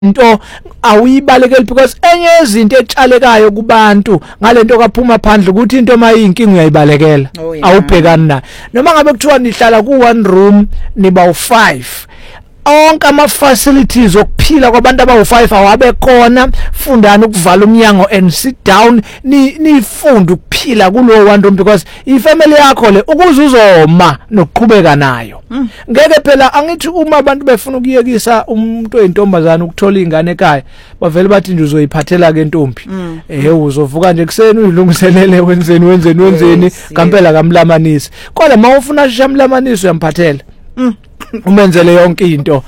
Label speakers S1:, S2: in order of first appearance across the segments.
S1: into awuyibalekeli because enye izinto etshalekayo kubantu ngalento kaphuma phandle ukuthi into mayinkinga uyayibalekela awubhekani nayo noma ngabe kuthiwa nihlala ku one room niba u5 onke ama facilities okuphila kwabantu abawu5 awabe khona fundani ukuvala umnyango and sit down nifunda ukuphila kulo one room because ifamily yakho le ukuze uzoma nokuqhubeka nayo ngeke phela angithi uma abantu befuna ukuyekisa umuntu oyintombazana ukuthola ingane ekhaya bavele bathi nje uzoyiphathela ke ntombi uzovuka nje kuseni uyilungiselele wenzeni kampela kamlamanisi kodwa mawufuna shamlamanisi uyamphathela umenzele yonke into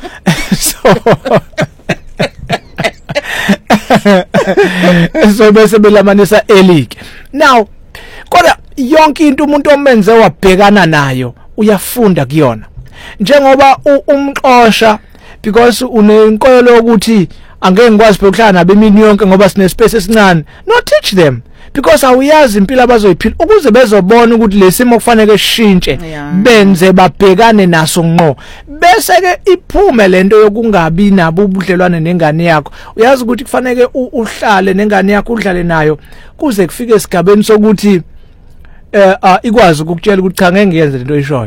S1: so bese belamanisa elike now kodwa yonke into umuntu omenze wabhekana nayo uyafunda kuyona njengoba umxosha because unenkolo ukuthi angeke ngikwazi ukuhlala nabemini yonke ngoba sine space esincane no teach them because awuyazi impilo abazoyiphila ukuze bezobona ukuthi lesimo kufanele sishintshe benze babhekane naso ngqo bese ke iphume lento yokungabi nabo ubudlelwane nengane yakho uyazi ukuthi kufanele uhlale nengane yakho udlale nayo kuze kufike esigabeni sokuthi ikwazi ukukutshela ukuthi cha ngeke ngiyenze lento oyishoyo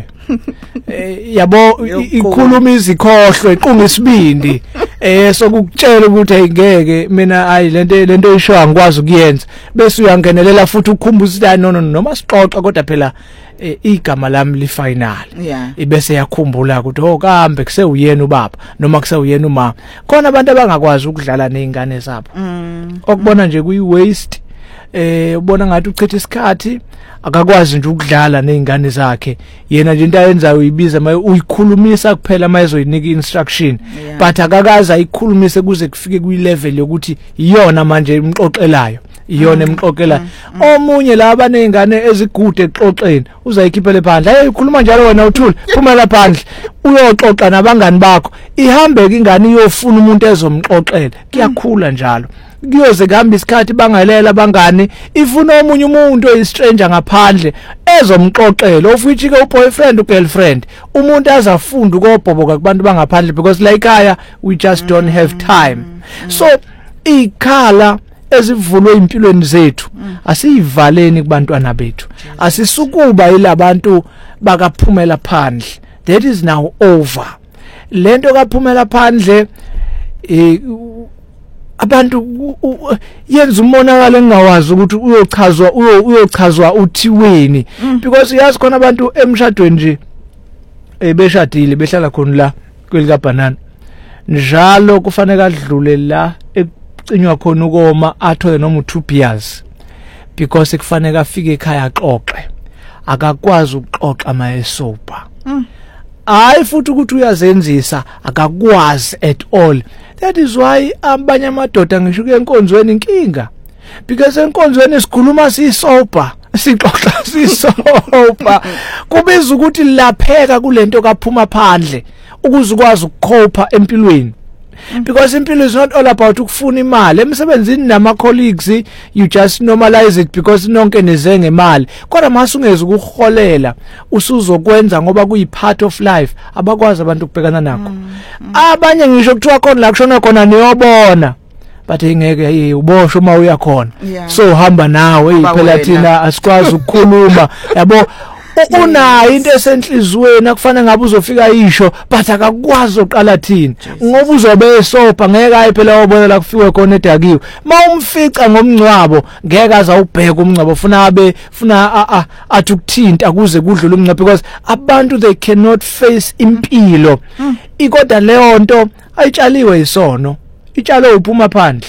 S1: yabo ikhuluma izikhohlwe iqunga isibindi sokukutshela ukuthi ayingeke mina ayi lento oyishoyo angikwazi ukuyenza bese uyangenelela futhi ukhumbuza no noma sixoxa kodwa phela igama lami li final ibese yakhumbula ukuthi kambe kusewuyena ubaba noma kusewuyena umama khona abantu abangakwazi ukudlala nezingane zabo okubona nje kuyi waste ubona ngathi uchitha isikhathi akakwazi nje ukudlala nezingane zakhe yena nje into ayenzayo uyibiza uyikhulumisa kuphela mayezoyinika instruction but akakaza ayikhulumise kuze kufike kwi level yokuthi iyona manje imxoxelayo iyona emxoxela omunye la abanezingane ezigude exoxeni uzayikhiphele phandle ayikhuluma njalo wena uthule phumela phandle uyoxoxa nabangani bakho ihambe ke ingane iyofuna umuntu ezomxoxela kuyakhula njalo kuyoze kuhamba isikhathi bangalela abangani ifuna omunye umuntu oyistranger ngaphandle ezomxoxela ofuthi ke uboyfriend ugirlfriend umuntu azafunda ukobhoboka kubantu bangaphandle because la ekhaya we just don't have time so ikhala ezivulwe impilweni zethu asiyivaleni kubantwana bethu asisukuba yilabantu bakaphumela phandle that is now over lento kaphumela phandle abantu yenza umonakalo engawazi ukuthi uyochazwa uthiweni because yazi khona abantu emshadweni nje beshadile behlala khona la kwelika banana njalo kufanele adlule la ecinywa khona ukoma athole noma 2 beers because kufanele afike ekhaya axoxe akakwazi ukuxoxa mayesoba hayi futhi ukuthi uyazenzisa akakwazi at all that is why abanye amadoda ngisho enkonzweni inkinga because enkonzweni sikhuluma sisoba sixoxa sisoba kubiza ukuthi lapheka kulento kaphuma phandle ukuze ukwazi ukukhopha empilweni because impilo is not all about ukufuna imali emsebenzini nama colleagues you just normalize it because nonke nize ngemali kodwa masungeza ukuholela usuzokwenza ngoba kuyi part of life abakwazi abantu ukubhekana nakho abanye ngisho kuthiwa khona la kushona khona niyobona but ingeke ubosho uma uya khona so hamba nawe phela thina asikwazi ukukhuluma yabo unayo into esenhlizweni akufanele ngabe uzofika isho but akakwazi oqala thina ngoba uzobe esopa ngeke ayi phela ubona la kufiwe khona edakiwe mawumfica ngomncwabo ngeke azawubheka umncwabo funa athi ukuthinta kuze kudlule umncwabo because abantu they cannot face impilo ikodwa leyo nto ayitshaliwe isono itshalo uphuma phandle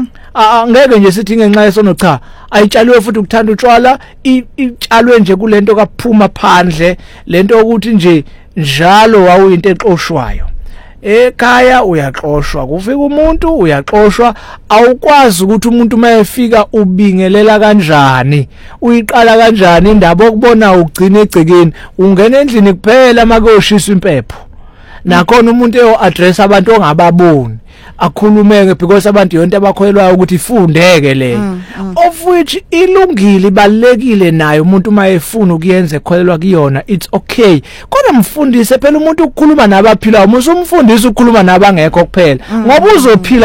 S1: angeke nje sithi ngenxa yesono cha ayitshaliwe futhi ukuthanda utshwala itshalwe nje kulento kaphuma phandle lento ukuthi nje njalo wawuyinto exoshwayo ekhaya uyaxoshwa kufika umuntu uyaxoshwa awukwazi ukuthi umuntu mayefika ubingelela kanjani uyiqala kanjani indaba okubona ugcina egcekeni ungena endlini kuphela make ushisa impepho nakhona umuntu eyo address abantu ongababoni akhulumeke because abantu yonke abakholelwayo ukuthi ifundeke leyo of which ilungile ibalekile nayo umuntu uma efuna ukuyenza ekholelwa kuyona it's okay kodwa mfundise phela umuntu ukukhuluma nabaphilayo musumfundisa ukukhuluma nabangekho kuphela ngoba uzophila